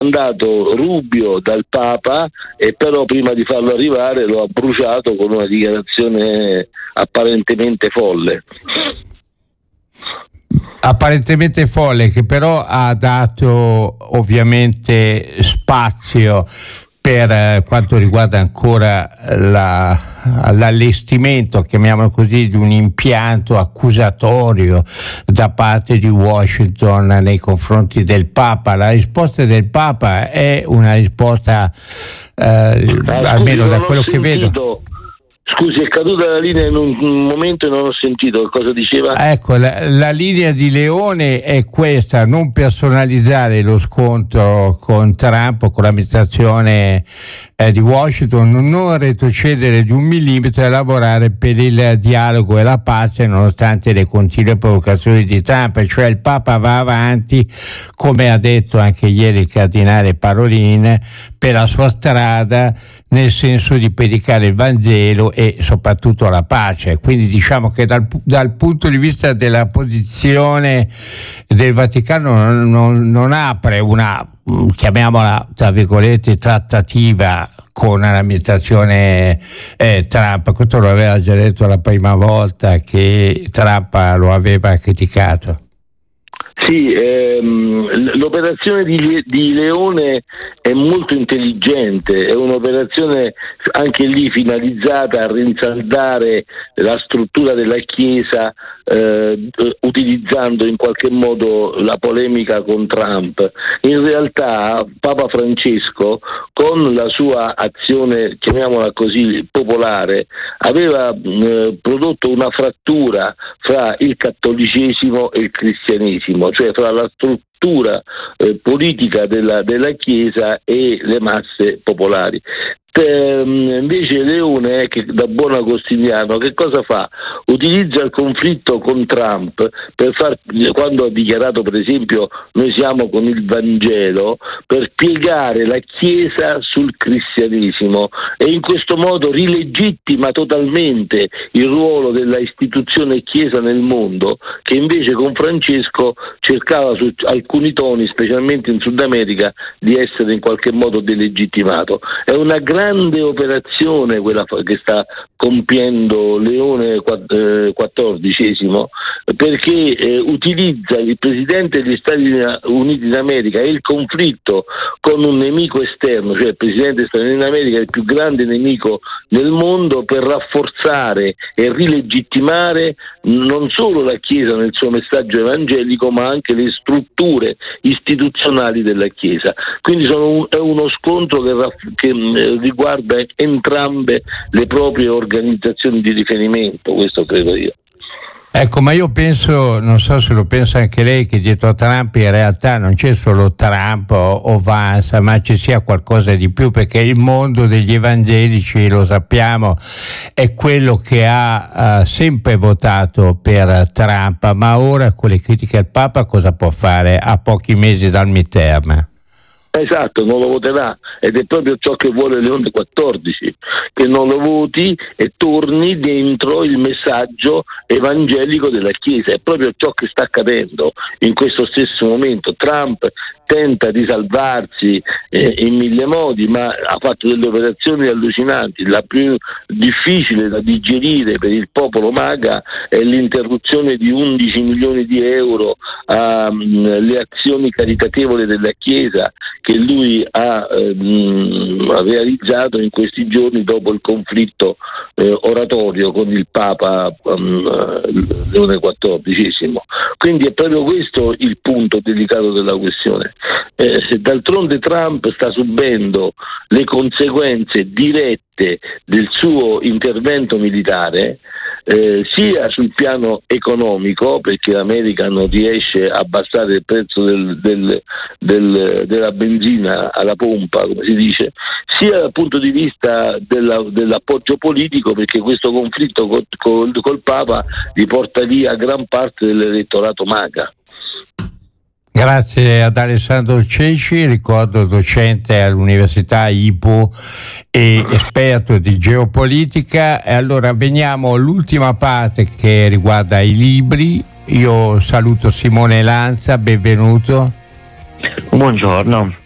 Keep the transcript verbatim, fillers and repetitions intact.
mandato Rubio dal Papa, e però prima di farlo arrivare lo ha bruciato con una dichiarazione apparentemente folle. Apparentemente folle, che però ha dato ovviamente spazio per eh, quanto riguarda ancora la, l'allestimento, chiamiamolo così, di un impianto accusatorio da parte di Washington nei confronti del Papa. La risposta del Papa è una risposta, eh, ah, almeno scusi, da quello che vedo. Scusi, è caduta la linea in un momento e non ho sentito cosa diceva. Ecco, la, la linea di Leone è questa: non personalizzare lo scontro con Trump o con l'amministrazione eh, di Washington, non retrocedere di un millimetro e lavorare per il dialogo e la pace nonostante le continue provocazioni di Trump. Cioè il Papa va avanti, come ha detto anche ieri il cardinale Parolin, per la sua strada, nel senso di predicare il Vangelo e soprattutto la pace. Quindi diciamo che dal, dal punto di vista della posizione del Vaticano non, non, non apre una, chiamiamola tra virgolette, trattativa con l'amministrazione eh, Trump. Questo lo aveva già detto la prima volta che Trump lo aveva criticato. Sì, ehm, l'operazione di, di Leone è molto intelligente, è un'operazione anche lì finalizzata a rinsaldare la struttura della Chiesa, eh, utilizzando in qualche modo la polemica con Trump. In realtà Papa Francesco, con la sua azione, chiamiamola così, popolare, aveva eh, prodotto una frattura fra il cattolicesimo e il cristianesimo, cioè fra la struttura eh, politica della, della Chiesa e le masse popolari. Eh, invece Leone, che da buon agostiniano, che cosa fa? Utilizza il conflitto con Trump per far, quando ha dichiarato per esempio noi siamo con il Vangelo, per piegare la Chiesa sul cristianesimo, e in questo modo rilegittima totalmente il ruolo della istituzione Chiesa nel mondo, che invece con Francesco cercava su alcuni toni, specialmente in Sud America, di essere in qualche modo delegittimato. È una grande grande operazione quella che sta compiendo Leone quattordicesimo, perché eh, utilizza il presidente degli Stati Uniti d'America e il conflitto con un nemico esterno, cioè il presidente degli Stati Uniti d'America è il più grande nemico nel mondo, per rafforzare e rilegittimare non solo la Chiesa nel suo messaggio evangelico, ma anche le strutture istituzionali della Chiesa. Quindi sono un, è uno scontro che, che riguarda entrambe le proprie organizzazioni di riferimento, questo credo io. Ecco, ma io penso, non so se lo pensa anche lei, che dietro a Trump in realtà non c'è solo Trump o, o Vance, ma ci sia qualcosa di più, perché il mondo degli evangelici, lo sappiamo, è quello che ha uh, sempre votato per Trump, ma ora con le critiche al Papa cosa può fare a pochi mesi dal midterm? Esatto, non lo voterà, ed è proprio ciò che vuole Leone quattordici, che non lo voti e torni dentro il messaggio evangelico della Chiesa. È proprio ciò che sta accadendo in questo stesso momento. Trump tenta di salvarsi eh, in mille modi, ma ha fatto delle operazioni allucinanti. La più difficile da digerire per il popolo MAGA è l'interruzione di undici milioni di euro alle azioni caritatevoli della Chiesa che lui ha ehm, realizzato in questi giorni dopo il conflitto eh, oratorio con il Papa um, Leone quattordicesimo. Quindi è proprio questo il punto delicato della questione. Eh, d'altronde Trump sta subendo le conseguenze dirette del suo intervento militare, eh, sia sul piano economico, perché l'America non riesce a abbassare il prezzo del, del, del, della benzina alla pompa, come si dice, sia dal punto di vista della, dell'appoggio politico, perché questo conflitto col, col, col Papa riporta via gran parte dell'elettorato MAGA. Grazie ad Alessandro Ceci, ricordo docente all'Università I P U e esperto di geopolitica. E allora veniamo all'ultima parte che riguarda i libri. Io saluto Simone Lanza, benvenuto. Buongiorno.